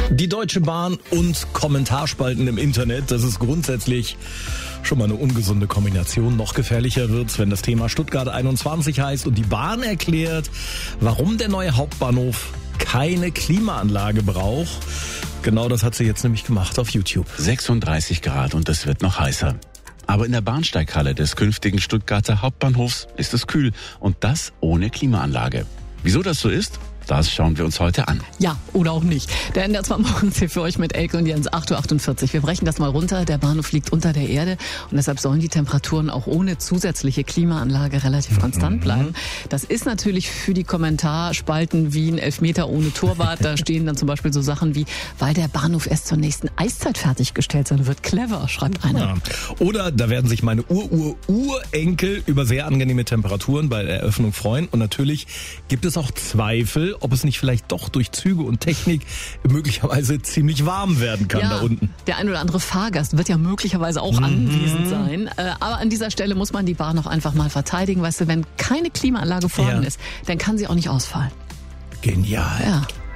Die Deutsche Bahn und Kommentarspalten im Internet, das ist grundsätzlich schon mal eine ungesunde Kombination. Noch gefährlicher wird's, wenn das Thema Stuttgart 21 heißt und die Bahn erklärt, warum der neue Hauptbahnhof keine Klimaanlage braucht. Genau das hat sie jetzt nämlich gemacht auf YouTube. 36 Grad und es wird noch heißer. Aber in der Bahnsteighalle des künftigen Stuttgarter Hauptbahnhofs ist es kühl und das ohne Klimaanlage. Wieso das so ist? Das schauen wir uns heute an. Ja, oder auch nicht. Der NDR 2 morgens hier für euch mit Elke und Jens, 8.48 Uhr. Wir brechen das mal runter. Der Bahnhof liegt unter der Erde und deshalb sollen die Temperaturen auch ohne zusätzliche Klimaanlage relativ konstant bleiben. Das ist natürlich für die Kommentarspalten wie ein Elfmeter ohne Torwart. Da stehen dann zum Beispiel so Sachen wie, weil der Bahnhof erst zur nächsten Eiszeit fertiggestellt sein wird. Clever, schreibt einer. Ja. Oder da werden sich meine Urenkel über sehr angenehme Temperaturen bei der Eröffnung freuen. Und natürlich gibt es auch Zweifel, ob es nicht vielleicht doch durch Züge und Technik möglicherweise ziemlich warm werden kann da unten. Der ein oder andere Fahrgast wird ja möglicherweise auch anwesend sein. Aber an dieser Stelle muss man die Bahn auch einfach mal verteidigen. Weißt du, wenn keine Klimaanlage vorhanden ist, dann kann sie auch nicht ausfallen. Genial. Ja.